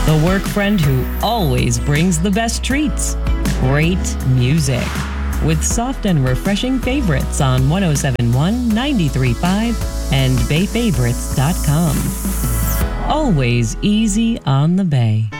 The work friend who always brings the best treats. Great music. With soft and refreshing favorites on 107.1, 93.5, and BayFavorites.com. Always easy on the Bay.